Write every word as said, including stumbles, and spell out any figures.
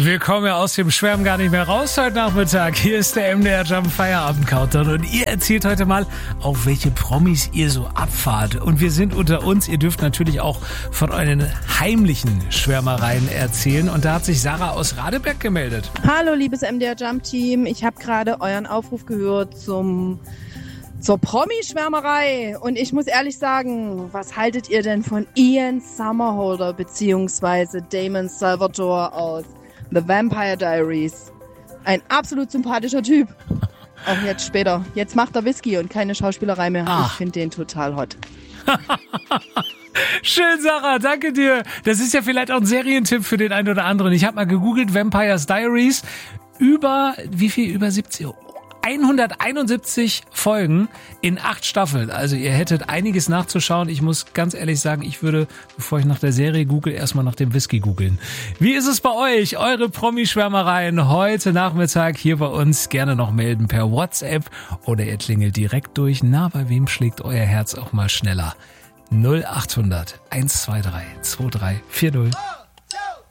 Wir kommen ja aus dem Schwärmen gar nicht mehr raus heute Nachmittag. Hier ist der M D R Jump Feierabend Countdown und ihr erzählt heute mal, auf welche Promis ihr so abfahrt. Und wir sind unter uns. Ihr dürft natürlich auch von euren heimlichen Schwärmereien erzählen. Und da hat sich Sarah aus Radeberg gemeldet. Hallo, liebes M D R Jump Team. Ich habe gerade euren Aufruf gehört zum zur Promi-Schwärmerei. Und ich muss ehrlich sagen, was haltet ihr denn von Ian Somerhalder beziehungsweise Damon Salvatore aus The Vampire Diaries? Ein absolut sympathischer Typ. Auch jetzt später. Jetzt macht er Whisky und keine Schauspielerei mehr. Ach. Ich finde den total hot. Schön, Sarah, danke dir. Das ist ja vielleicht auch ein Serientipp für den einen oder anderen. Ich habe mal gegoogelt, Vampires Diaries. Über, wie viel? Über siebzig hunderteinundsiebzig Folgen in acht Staffeln. Also ihr hättet einiges nachzuschauen. Ich muss ganz ehrlich sagen, ich würde, bevor ich nach der Serie google, erstmal nach dem Whisky googeln. Wie ist es bei euch? Eure Promi-Schwärmereien heute Nachmittag hier bei uns. Gerne noch melden per WhatsApp oder ihr klingelt direkt durch. Na, bei wem schlägt euer Herz auch mal schneller? null acht hundert eins zwei drei zwei drei vier null.